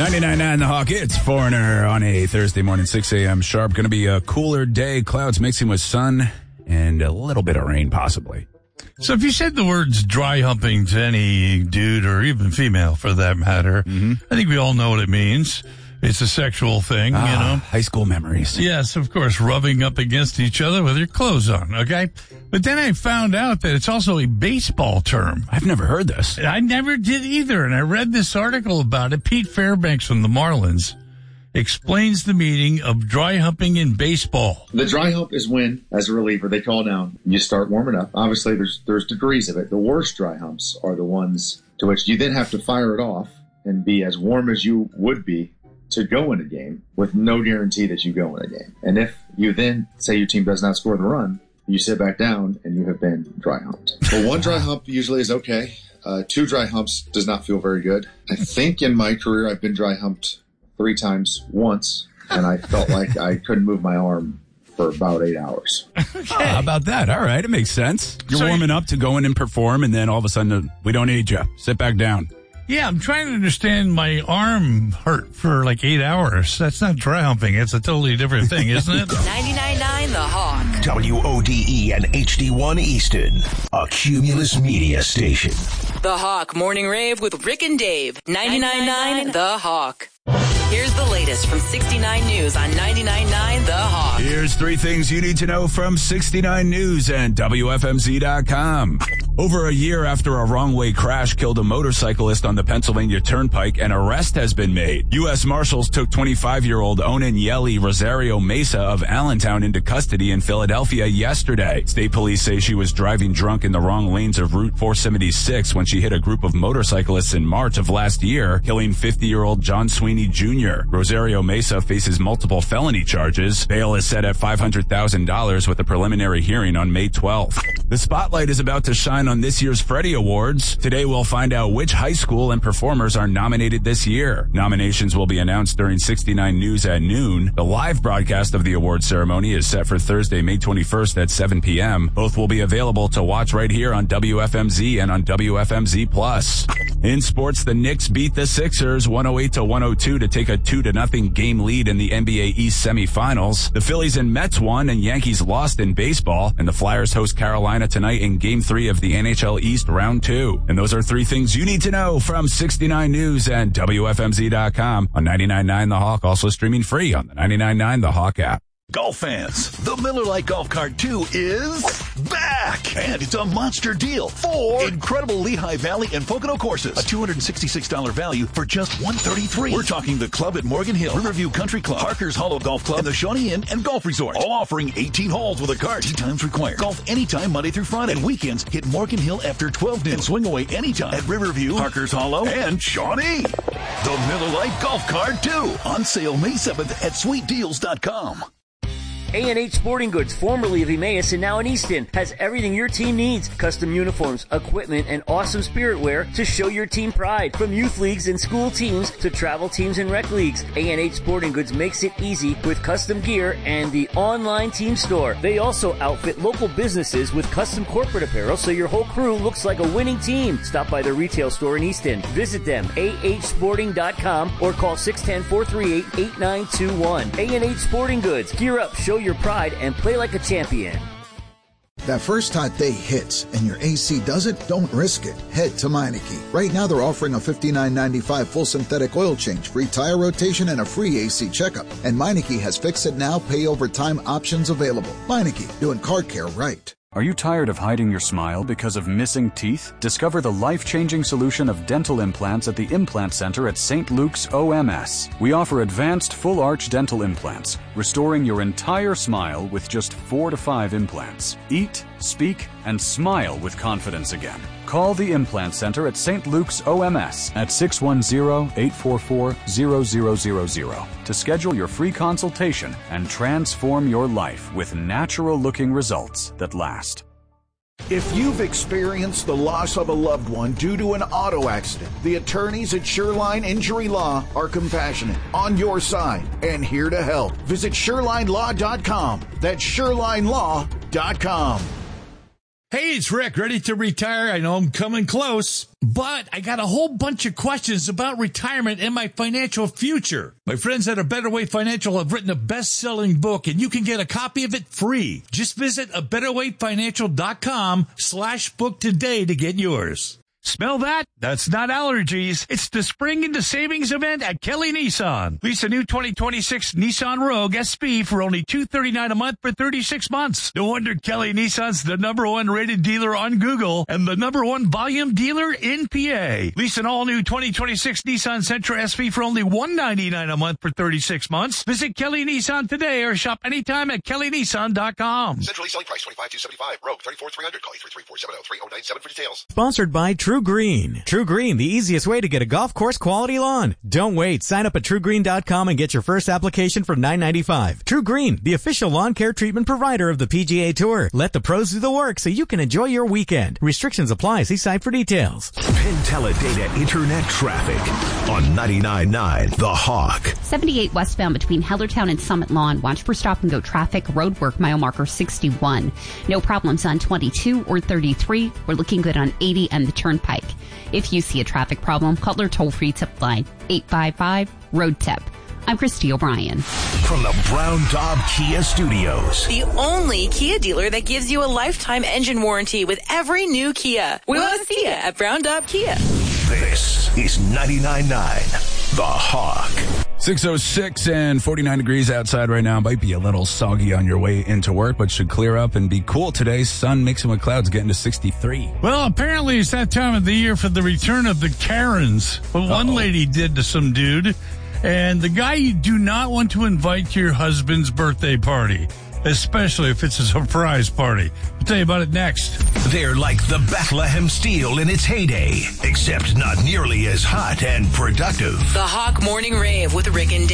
99.9 The Hawk, it's Foreigner on a Thursday morning, 6 a.m. sharp. Going to be a cooler day, clouds mixing with sun, and a little bit of rain possibly. So if you said the words dry humping to any dude or even female for that matter, I think we all know what it means. It's a sexual thing, High school memories. Yes, of course, rubbing up against each other with your clothes on, okay? But then I found out that it's also a baseball term. I've never heard this. I never did either, and I read this article about it. Pete Fairbanks from the Marlins explains the meaning of dry humping in baseball. The dry hump is when, as a reliever, they call down. You start warming up. Obviously, there's degrees of it. The worst dry humps are the ones to which you then have to fire it off and be as warm as you would be to go in a game with no guarantee that you go in a game. And if you then say your team does not score the run, you sit back down and you have been dry humped. Well, one dry hump usually is okay. Two dry humps does not feel very good. I think in my career I've been dry humped 3 times once, and I felt like I couldn't move my arm for about 8 hours. Okay. How about that? All right, it makes sense. You're warming up to go in and perform, and then all of a sudden, we don't need you. Sit back down. Yeah, I'm trying to understand. My arm hurt for like 8 hours. That's not dry humping. It's a totally different thing, isn't it? 99.9 The Hawk. WODE and HD1 Easton. A Cumulus Media Station. The Hawk Morning Rave with Rick and Dave. 99.9 The Hawk. Here's the latest from 69 News on 99.9 The Hawk. Here's 3 things you need to know from 69 News and WFMZ.com. Over a year after a wrong-way crash killed a motorcyclist on the Pennsylvania Turnpike, an arrest has been made. U.S. Marshals took 25-year-old Onan Yeli Rosario Mesa of Allentown into custody in Philadelphia yesterday. State police say she was driving drunk in the wrong lanes of Route 476 when she hit a group of motorcyclists in March of last year, killing 50-year-old John Sweeney Jr. Rosario Mesa faces multiple felony charges. Bail is set at $500,000 with a preliminary hearing on May 12th. The spotlight is about to shine on this year's Freddie Awards. Today we'll find out which high school and performers are nominated this year. Nominations will be announced during 69 News at noon. The live broadcast of the awards ceremony is set for Thursday, May 21st at 7 p.m. Both will be available to watch right here on WFMZ and on WFMZ+. In sports, the Knicks beat the Sixers 108-102 to take a 2-0 game lead in the NBA East semifinals. The Phillies and Mets won and Yankees lost in baseball, and the Flyers host Carolina tonight in Game 3 of the NHL East Round 2. And those are 3 things you need to know from 69 News and WFMZ.com on 99.9 The Hawk, also streaming free on the 99.9 The Hawk app. Golf fans, the Miller Lite Golf Cart 2 is back! And it's a monster deal. 4 incredible Lehigh Valley and Pocono courses. A $266 value for just $133. We're talking the club at Morgan Hill, Riverview Country Club, Parker's Hollow Golf Club, and the Shawnee Inn and Golf Resort. All offering 18 holes with a cart. 2 times required. Golf anytime Monday through Friday. And weekends, hit Morgan Hill after 12 noon. And swing away anytime at Riverview, Parker's Hollow, and Shawnee. The Miller Lite Golf Cart 2. On sale May 7th at sweetdeals.com. A&H Sporting Goods, formerly of Emmaus and now in Easton, has everything your team needs. Custom uniforms, equipment, and awesome spirit wear to show your team pride. From youth leagues and school teams to travel teams and rec leagues, A&H Sporting Goods makes it easy with custom gear and the online team store. They also outfit local businesses with custom corporate apparel so your whole crew looks like a winning team. Stop by their retail store in Easton. Visit them, ahsporting.com, or call 610-438-8921. A&H Sporting Goods. Gear up, show your pride, and play like a champion. That first hot day hits and your AC doesn't? Don't risk it. Head to Meineke. Right now they're offering a $59.95 full synthetic oil change, free tire rotation, and a free AC checkup. And Meineke has fix it now, pay over time options available. Meineke, doing car care right. Are you tired of hiding your smile because of missing teeth? Discover the life-changing solution of dental implants at the Implant Center at St. Luke's OMS. We offer advanced full-arch dental implants, restoring your entire smile with just 4 to 5 implants. Eat, speak, and smile with confidence again. Call the Implant Center at St. Luke's OMS at 610-844-0000 to schedule your free consultation and transform your life with natural-looking results that last. If you've experienced the loss of a loved one due to an auto accident, the attorneys at Shoreline Injury Law are compassionate, on your side, and here to help. Visit ShorelineLaw.com. That's ShorelineLaw.com. Hey, it's Rick, ready to retire. I know I'm coming close, but I got a whole bunch of questions about retirement and my financial future. My friends at A Better Way Financial have written a best-selling book, and you can get a copy of it free. Just visit abetterwayfinancial.com/book today to get yours. Smell that? That's not allergies. It's the Spring into Savings event at Kelly Nissan. Lease a new 2026 Nissan Rogue SP for only $239 a month for 36 months. No wonder Kelly Nissan's the #1 rated dealer on Google and the #1 volume dealer in PA. Lease an all-new 2026 Nissan Sentra SP for only $199 a month for 36 months. Visit Kelly Nissan today or shop anytime at kellynissan.com. Centrally selling price $25,275. Rogue $34,300. Call 833-470-3097 for details. Sponsored by True Green. True Green, the easiest way to get a golf course quality lawn. Don't wait. Sign up at TrueGreen.com and get your first application for $9.95. True Green, the official lawn care treatment provider of the PGA Tour. Let the pros do the work so you can enjoy your weekend. Restrictions apply. See site for details. Penteledata Internet traffic on 99.9 The Hawk. 78 westbound between Hellertown and Summit Lawn. Watch for stop-and-go traffic. Roadwork, mile marker 61. No problems on 22 or 33. We're looking good on 80 and the Turnpike. If you see a traffic problem, call our toll-free tip line, 855-ROAD-TIP. I'm Christy O'Brien. From the Brown Daub Kia Studios. The only Kia dealer that gives you a lifetime engine warranty with every new Kia. We want to see you at Brown Daub Kia. This is 99.9 The Hawk. 6:06 and 49 degrees outside right now. Might be a little soggy on your way into work, but should clear up and be cool today. Sun mixing with clouds, getting to 63. Well, apparently it's that time of the year for the return of the Karens. What one lady did to some dude, and the guy you do not want to invite to your husband's birthday party, especially if it's a surprise party. I'll tell you about it next. They're like the Bethlehem Steel in its heyday, except not nearly as hot and productive. The Hawk Morning Rave with Rick and Dave.